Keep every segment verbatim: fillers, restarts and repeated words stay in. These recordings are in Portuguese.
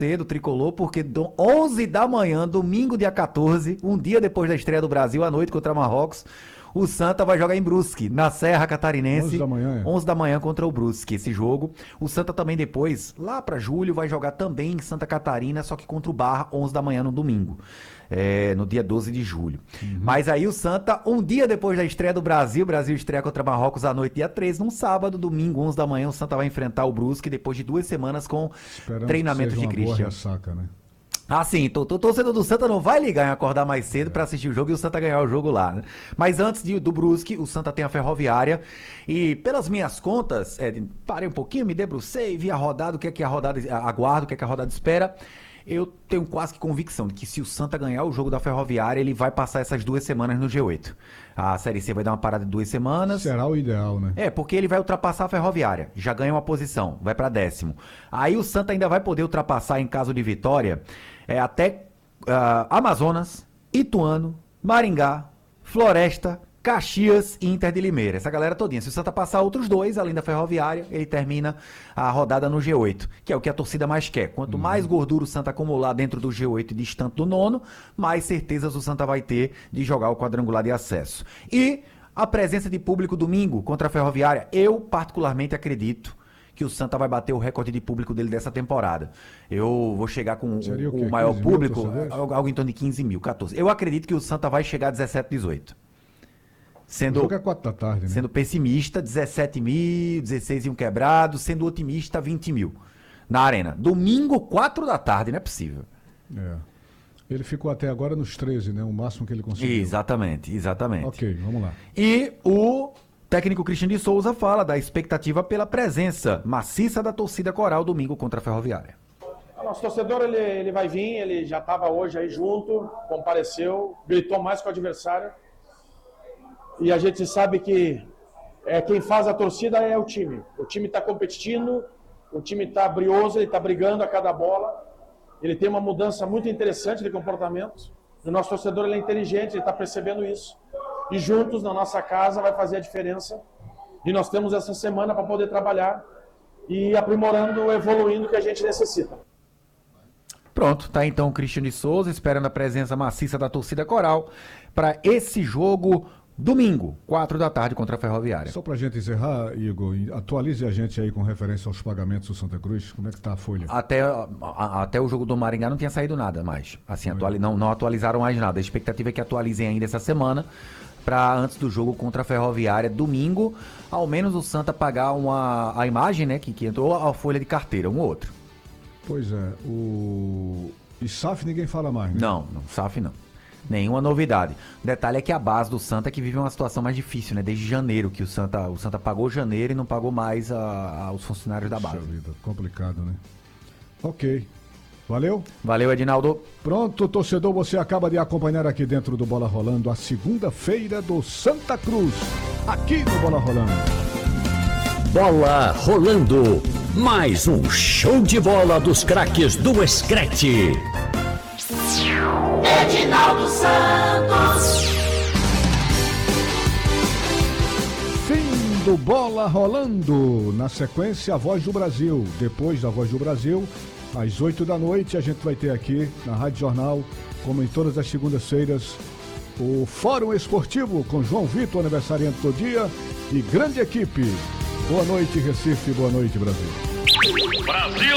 cedo, tricolor, porque onze da manhã, domingo, dia quatorze, um dia depois da estreia do Brasil, à noite contra Marrocos, o Santa vai jogar em Brusque, na Serra Catarinense. onze da manhã, é. onze da manhã contra o Brusque, esse jogo. O Santa também depois, lá pra julho, vai jogar também em Santa Catarina, só que contra o Barra, onze da manhã no domingo. É, no dia doze de julho. Uhum. Mas aí o Santa, um dia depois da estreia do Brasil, o Brasil estreia contra Marrocos à noite, dia treze, num sábado, domingo, onze da manhã, o Santa vai enfrentar o Brusque depois de duas semanas com Esperamos treinamentos de Christian. Boa ressaca, né? Ah, sim, o torcedor do Santa não vai ligar em acordar mais cedo é. para assistir o jogo e o Santa ganhar o jogo lá, né? Mas antes de, do Brusque, o Santa tem a Ferroviária e pelas minhas contas, é, parei um pouquinho, me debrucei, vi a rodada, o que é que a rodada, aguardo, o que é que a rodada espera. Eu tenho quase que convicção de que se o Santa ganhar o jogo da Ferroviária, ele vai passar essas duas semanas no G oito. A Série C vai dar uma parada de duas semanas. Será o ideal, né? É, porque ele vai ultrapassar a Ferroviária, já ganha uma posição, vai para décimo. Aí o Santa ainda vai poder ultrapassar, em caso de vitória, é, até uh, Amazonas, Ituano, Maringá, Floresta, Caxias e Inter de Limeira. Essa galera todinha. Se o Santa passar outros dois, além da Ferroviária, ele termina a rodada no G oito, que é o que a torcida mais quer. Quanto uhum. mais gordura o Santa acumular dentro do G oito, distante do nono, mais certezas o Santa vai ter de jogar o quadrangular de acesso. E a presença de público domingo contra a Ferroviária, eu particularmente acredito que o Santa vai bater o recorde de público dele dessa temporada. Eu vou chegar com o, o maior público, algo, algo em torno de quinze mil, quatorze. Eu acredito que o Santa vai chegar a dezessete, dezoito. Sendo, o jogo é quatro da tarde, né? Sendo pessimista, dezessete mil, dezesseis e um quebrado, sendo otimista, vinte mil na arena. Domingo, quatro da tarde, não é possível. É. Ele ficou até agora nos treze, né? O máximo que ele conseguiu. Exatamente, exatamente. Ok, vamos lá. E o técnico Christian de Souza fala da expectativa pela presença maciça da torcida coral domingo contra a Ferroviária. O nosso torcedor, ele, ele vai vir, ele já estava hoje aí junto, compareceu, gritou mais com o adversário. E a gente sabe que é, quem faz a torcida é o time. O time está competindo, o time está brioso, ele está brigando a cada bola. Ele tem uma mudança muito interessante de comportamento. O nosso torcedor ele é inteligente, ele está percebendo isso. E juntos, na nossa casa, vai fazer a diferença. E nós temos essa semana para poder trabalhar e aprimorando, evoluindo o que a gente necessita. Pronto, tá então o Christian de Souza esperando a presença maciça da torcida coral para esse jogo domingo, quatro da tarde contra a Ferroviária. Só pra gente encerrar, Igor, atualize a gente aí com referência aos pagamentos do Santa Cruz, como é que tá a folha? Até, a, a, até o jogo do Maringá não tinha saído nada mais, assim, atuali, não, não atualizaram mais nada, a expectativa é que atualizem ainda essa semana, para antes do jogo contra a Ferroviária, domingo, ao menos o Santa pagar uma, a imagem, né, que, que entrou, a folha de carteira, um ou outro. Pois é, o... E S A F ninguém fala mais, né? Não, não, S A F não. Nenhuma novidade. O detalhe é que a base do Santa é que vive uma situação mais difícil, né? Desde janeiro, que o Santa, o Santa pagou janeiro e não pagou mais a, a, os funcionários da base. Puxa vida, complicado, né? Ok. Valeu? Valeu, Edinaldo. Pronto, torcedor, você acaba de acompanhar aqui dentro do Bola Rolando a segunda-feira do Santa Cruz. Aqui no Bola Rolando. Bola Rolando. Mais um show de bola dos craques do Screte. Edinaldo Santos. Fim do Bola Rolando. Na sequência, a Voz do Brasil. Depois da Voz do Brasil, às oito da noite, a gente vai ter aqui na Rádio Jornal, como em todas as segundas-feiras, o Fórum Esportivo com João Vitor, aniversariante do dia, e grande equipe. Boa noite, Recife. Boa noite, Brasil. Brasil!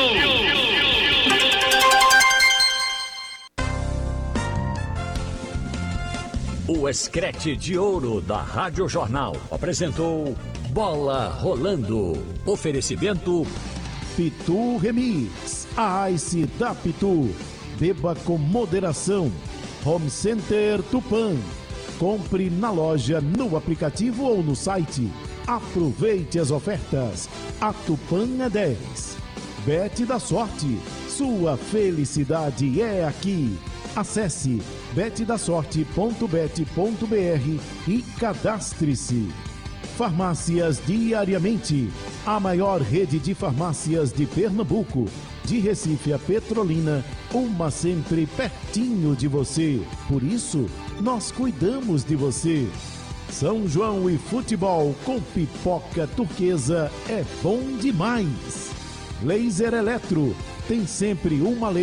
O Screte de Ouro da Rádio Jornal apresentou Bola Rolando. Oferecimento Pitu Remix, a Ice da Pitu. Beba com moderação. Home Center Tupã. Compre na loja, no aplicativo ou no site. Aproveite as ofertas. A Tupã é dez. Bet da Sorte. Sua felicidade é aqui. Acesse bet da sorte ponto bet ponto br e cadastre-se. Farmácias Diariamente, a maior rede de farmácias de Pernambuco, de Recife a Petrolina, uma sempre pertinho de você. Por isso, nós cuidamos de você. São João e futebol com pipoca turquesa é bom demais. Laser Eletro, tem sempre uma lei.